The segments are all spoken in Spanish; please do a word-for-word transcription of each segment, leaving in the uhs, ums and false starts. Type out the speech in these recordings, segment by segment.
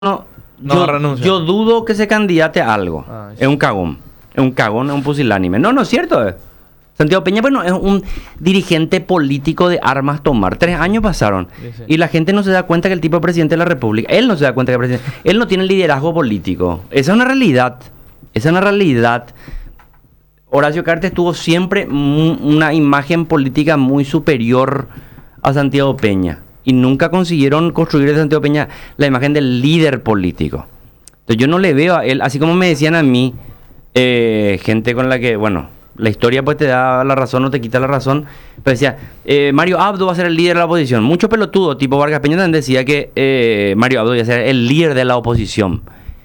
no, No yo, renuncia. yo dudo que se candidate a algo. Ah, sí. Es un cagón. Es un cagón, es un pusilánime. No, no es cierto. eh. Santiago Peña, bueno, es un dirigente político de armas tomar. Tres años pasaron. Sí, sí. Y la gente no se da cuenta que el tipo es presidente de la República. Él no se da cuenta que es presidente. Él no tiene liderazgo político. Esa es una realidad. Esa es una realidad. Horacio Cartes tuvo siempre mu- una imagen política muy superior a Santiago Peña. Y nunca consiguieron construir de Santiago Peña la imagen del líder político. Entonces yo no le veo a él, así como me decían a mí, eh, gente con la que, bueno, la historia pues te da la razón, no te quita la razón. Pero decía, eh, Mario Abdo va a ser el líder de la oposición. Mucho pelotudo, tipo Vargas Peña también decía que eh, Mario Abdo iba a ser el líder de la oposición.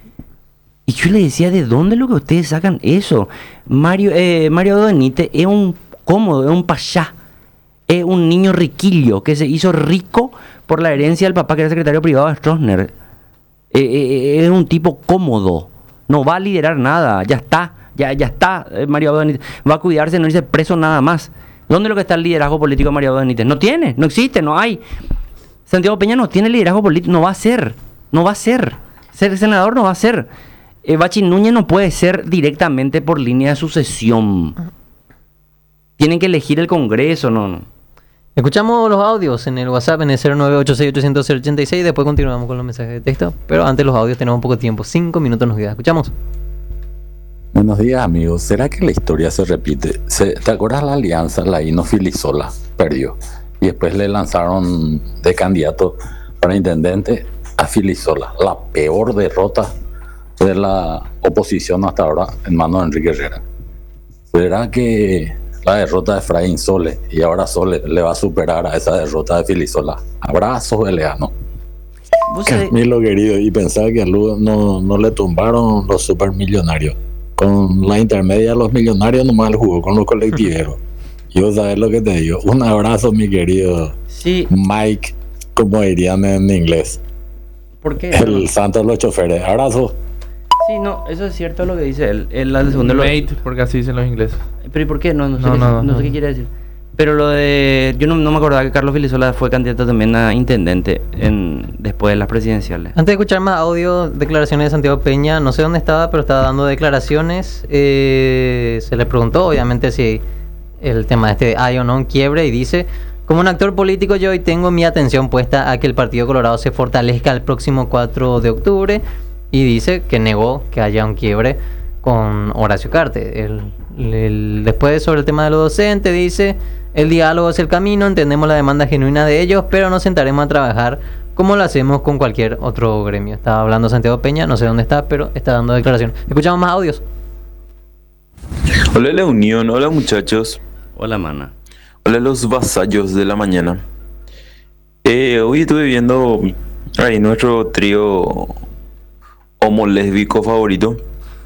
Y yo le decía, ¿de dónde lo que ustedes sacan eso? Mario, eh, Mario Abdo Benítez es un cómodo, es un payá. Es un niño riquillo que se hizo rico por la herencia del papá que era secretario privado de Stroessner. Eh, eh, es un tipo cómodo. No va a liderar nada. Ya está. Ya, ya está. eh, Mario Abdo Benítez. Va a cuidarse, no irse preso nada más. ¿Dónde es lo que está el liderazgo político de Mario Abdo Benítez? No tiene. No existe. No hay. Santiago Peña no tiene liderazgo político. No va a ser. No va a ser. Ser senador no va a ser. Eh, Bachi Núñez no puede ser directamente por línea de sucesión. Tienen que elegir el Congreso. No, no. Escuchamos los audios en el WhatsApp en el cero nueve ocho seis ocho cero cero ocho seis. Después continuamos con los mensajes de texto. Pero antes los audios tenemos poco tiempo. Cinco minutos nos queda. Escuchamos. Buenos días, amigos. ¿Será que la historia se repite? Se- ¿Te acuerdas la alianza? La Hino Filisola perdió. Y después le lanzaron de candidato para intendente a Filisola. La peor derrota de la oposición hasta ahora en manos de Enrique Herrera. ¿Será que la derrota de Efraín Sole y ahora Sole le va a superar a esa derrota de Filisola? Abrazos, Beleano. Vos sabés- Camilo querido, y pensaba que a Lugo no, no le tumbaron los supermillonarios. Con la intermedia de los millonarios nomás le jugó con los colectiveros. Yo sabes lo que te digo. Un abrazo, mi querido Sí, Mike, como dirían en inglés. ¿por qué? El santo de los choferes. Abrazo. Sí, no, eso es cierto lo que dice él. él la segunda lo- Mate, porque así dicen los ingleses. Pero ¿y por qué? No, no, sé, No, qué, no, no sé no. qué quiere decir. Pero lo de... Yo no, no me acordaba que Carlos Filisola fue candidato también a intendente en, después de las presidenciales. Antes de escuchar más audio, declaraciones de Santiago Peña, no sé dónde estaba, pero estaba dando declaraciones. Eh, se le preguntó, obviamente, si el tema este de hay o no un quiebre, y dice: como un actor político, yo hoy tengo mi atención puesta a que el Partido Colorado se fortalezca el próximo cuatro de octubre, y dice que negó que haya un quiebre con Horacio Cartes. El, el- después, sobre el tema de los docentes, dice: el diálogo es el camino, entendemos la demanda genuina de ellos, pero nos sentaremos a trabajar como lo hacemos con cualquier otro gremio. Estaba hablando Santiago Peña, no sé dónde está, pero está dando declaración. Escuchamos más audios. Hola la Unión, hola muchachos, Hola, mana. hola los vasallos de la mañana. Eh, hoy estuve viendo ahí nuestro trío homo-lésbico favorito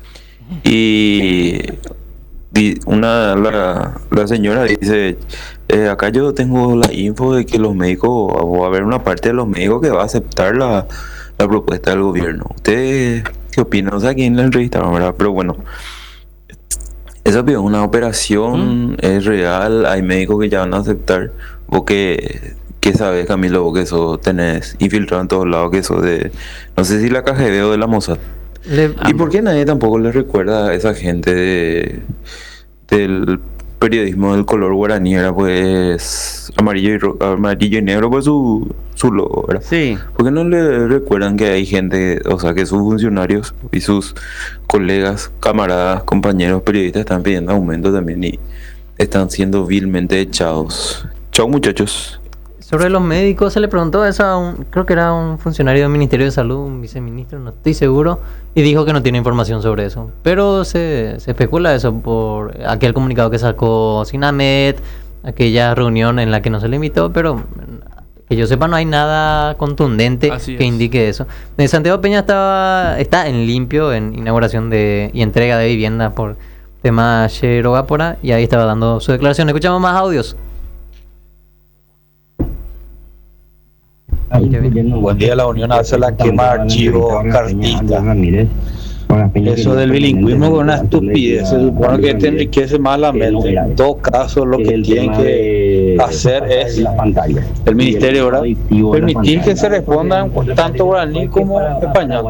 y di- una la, la señora dice, eh, acá yo tengo la info de que los médicos, va a haber una parte de los médicos que va a aceptar la, la propuesta del gobierno. ¿Ustedes qué opinan? O sea, aquí en la entrevista, ¿verdad? Pero bueno. Esa es una operación, es real, hay médicos que ya van a aceptar. Vos que, que sabes, Camilo, vos que eso tenés infiltrado en todos lados, que eso de, no sé si la K G B o de la Mossad. Le- ¿Y por qué nadie tampoco le recuerda a esa gente de, del periodismo del color guaraní? Era pues amarillo y, ro- amarillo y negro por su, su logo, ¿verdad? Sí. ¿Por qué no le recuerdan que hay gente, o sea, que sus funcionarios y sus colegas, camaradas, compañeros periodistas están pidiendo aumento también y están siendo vilmente echados? Chao, muchachos. Sobre los médicos, se le preguntó eso a un, creo que era un funcionario del Ministerio de Salud, un viceministro, no estoy seguro, y dijo que no tiene información sobre eso. Pero se, se especula eso por aquel comunicado que sacó Sinamed, aquella reunión en la que no se le invitó, pero mm, que yo sepa no hay nada contundente Así que es. indique eso. De Santiago Peña estaba está en limpio, en inauguración de y entrega de vivienda por tema Xerogápora, y ahí estaba dando su declaración. Escuchamos más audios. Buen día, la Unión hace la quema de archivos cartistas. Eso del bilingüismo es una estupidez. Se supone que te enriquece más la mente. En todo caso, lo que tienen que hacer es el ministerio, ¿verdad? Permitir que se respondan tanto guaraní como español.